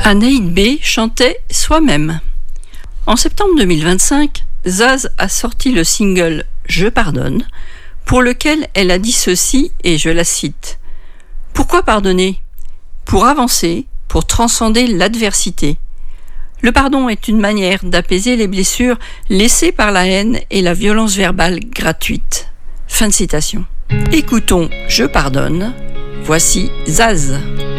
Anaïd B chantait Soi-même. En septembre 2025, Zaz a sorti le single Je pardonne, pour lequel elle a dit ceci, et je la cite. « Pourquoi pardonner ? Pour avancer, pour transcender l'adversité. Le pardon est une manière d'apaiser les blessures laissées par la haine et la violence verbale gratuite. » Fin de citation. Écoutons Je pardonne. Voici Zaz.